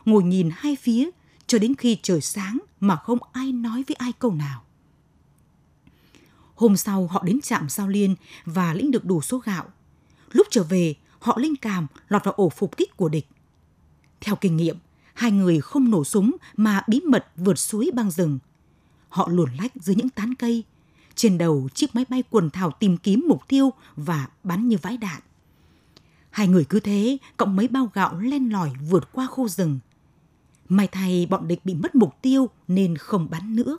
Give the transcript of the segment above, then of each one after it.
ngồi nhìn hai phía cho đến khi trời sáng mà không ai nói với ai câu nào. Hôm sau họ đến trạm Sao Liên và lĩnh được đủ số gạo. Lúc trở về, họ linh cảm lọt vào ổ phục kích của địch. Theo kinh nghiệm, hai người không nổ súng mà bí mật vượt suối băng rừng. Họ luồn lách dưới những tán cây. Trên đầu chiếc máy bay quần thảo tìm kiếm mục tiêu và bắn như vãi đạn. Hai người cứ thế cộng mấy bao gạo len lỏi vượt qua khô rừng. May thay bọn địch bị mất mục tiêu nên không bắn nữa.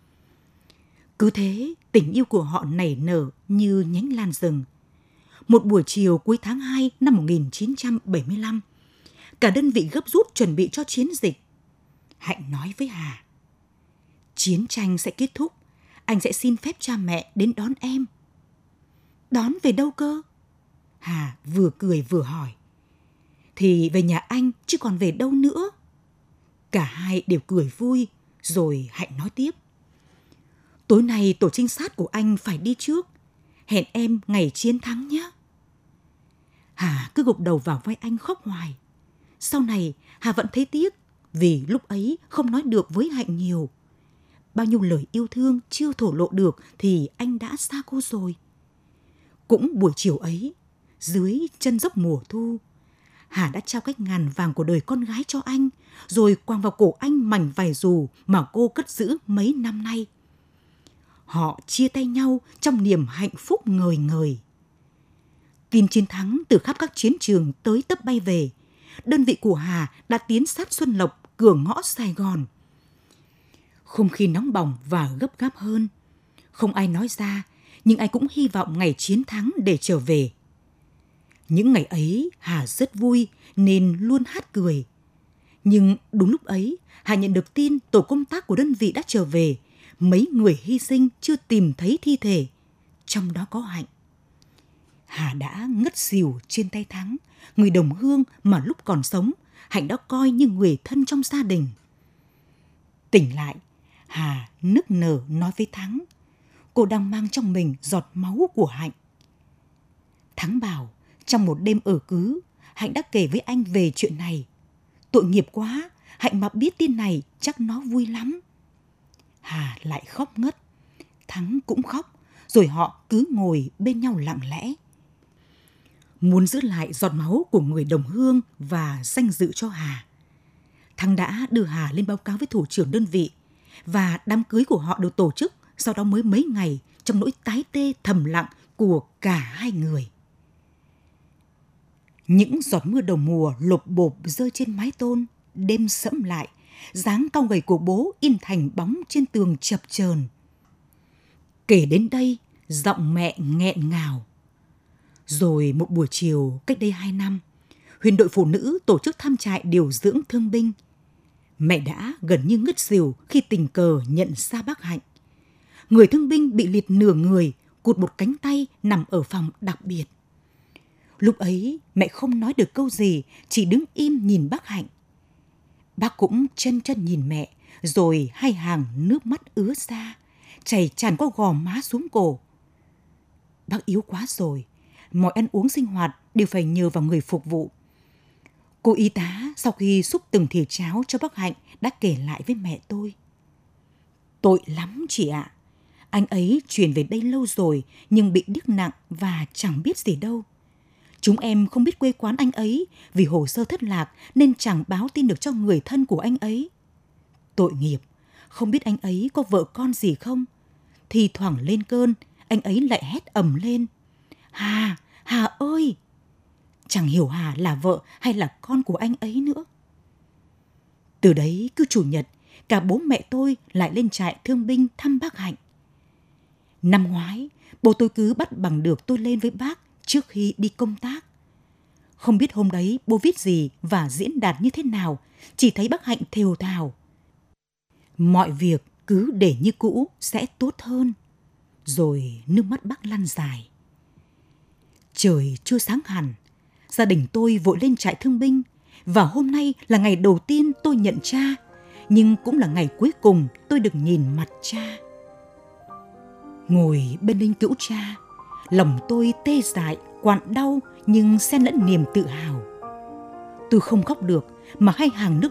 Cứ thế, tình yêu của họ nảy nở như nhánh lan rừng. Một buổi chiều cuối tháng 2 năm 1975, cả đơn vị gấp rút chuẩn bị cho chiến dịch. Hạnh nói với Hà: chiến tranh sẽ kết thúc, anh sẽ xin phép cha mẹ đến đón em. Đón về đâu cơ? Hà vừa cười vừa hỏi. Thì về nhà anh chứ còn về đâu nữa. Cả hai đều cười vui, rồi Hạnh nói tiếp. Tối nay tổ trinh sát của anh phải đi trước. Hẹn em ngày chiến thắng nhé. Hà cứ gục đầu vào vai anh khóc hoài. Sau này Hà vẫn thấy tiếc vì lúc ấy không nói được với Hạnh nhiều. Bao nhiêu lời yêu thương chưa thổ lộ được thì anh đã xa cô rồi. Cũng buổi chiều ấy, dưới chân dốc mùa thu, Hà đã trao cách ngàn vàng của đời con gái cho anh, rồi quàng vào cổ anh mảnh vải dù mà cô cất giữ mấy năm nay. Họ chia tay nhau trong niềm hạnh phúc ngời ngời. Tin chiến thắng từ khắp các chiến trường tới tấp bay về. Đơn vị của Hà đã tiến sát Xuân Lộc, cửa ngõ Sài Gòn. Không khí nóng bỏng và gấp gáp hơn. Không ai nói ra, nhưng ai cũng hy vọng ngày chiến thắng để trở về. Những ngày ấy Hà rất vui nên luôn hát cười. Nhưng đúng lúc ấy, Hà nhận được tin tổ công tác của đơn vị đã trở về. Mấy người hy sinh chưa tìm thấy thi thể, trong đó có Hạnh. Hà đã ngất xỉu trên tay Thắng, người đồng hương mà lúc còn sống, Hạnh đã coi như người thân trong gia đình. Tỉnh lại, Hà nức nở nói với Thắng, cô đang mang trong mình giọt máu của Hạnh. Thắng bảo, trong một đêm ở cứ, Hạnh đã kể với anh về chuyện này. Tội nghiệp quá, Hạnh mà biết tin này chắc nó vui lắm. Hà lại khóc ngất. Thắng cũng khóc, rồi họ cứ ngồi bên nhau lặng lẽ. Muốn giữ lại giọt máu của người đồng hương và danh dự cho Hà, Thắng đã đưa Hà lên báo cáo với thủ trưởng đơn vị, và đám cưới của họ được tổ chức sau đó mới mấy ngày trong nỗi tái tê thầm lặng của cả hai người. Những giọt mưa đầu mùa lộp bộp rơi trên mái tôn, đêm sẫm lại, dáng cau gầy của bố in thành bóng trên tường chập chờn. Kể đến đây, giọng mẹ nghẹn ngào. Rồi một buổi chiều cách đây 2 năm, Huyền đội phụ nữ tổ chức thăm trại điều dưỡng thương binh. Mẹ đã gần như ngất xỉu khi tình cờ nhận ra bác Hạnh. Người thương binh bị liệt nửa người, cụt một cánh tay nằm ở phòng đặc biệt. Lúc ấy mẹ không nói được câu gì, chỉ đứng im nhìn bác Hạnh. Bác cũng chân chân nhìn mẹ, rồi hai hàng nước mắt ứa ra, chảy tràn qua gò má xuống cổ. Bác yếu quá rồi, mọi ăn uống sinh hoạt đều phải nhờ vào người phục vụ. Cô y tá sau khi xúc từng thìa cháo cho bác Hạnh đã kể lại với mẹ tôi. Tội lắm chị ạ. Anh ấy chuyển về đây lâu rồi nhưng bị điếc nặng và chẳng biết gì đâu. Chúng em không biết quê quán anh ấy vì hồ sơ thất lạc nên chẳng báo tin được cho người thân của anh ấy. Tội nghiệp, không biết anh ấy có vợ con gì không. Thì thoảng lên cơn, anh ấy lại hét ầm lên. Hà, Hà ơi! Chẳng hiểu Hà là vợ hay là con của anh ấy nữa. Từ đấy cứ chủ nhật, cả bố mẹ tôi lại lên trại thương binh thăm bác Hạnh. Năm ngoái, bố tôi cứ bắt bằng được tôi lên với bác trước khi đi công tác. Không biết hôm đấy bố viết gì và diễn đạt như thế nào, chỉ thấy bác Hạnh thều thào. Mọi việc cứ để như cũ sẽ tốt hơn. Rồi nước mắt bác lăn dài. Trời chưa sáng hẳn, gia đình tôi vội lên trại thương binh. Và hôm nay là ngày đầu tiên tôi nhận cha, nhưng cũng là ngày cuối cùng tôi được nhìn mặt cha. Ngồi bên linh cữu cha, lòng tôi tê dại, quặn đau nhưng xen lẫn niềm tự hào. Tôi không khóc được mà hai hàng nước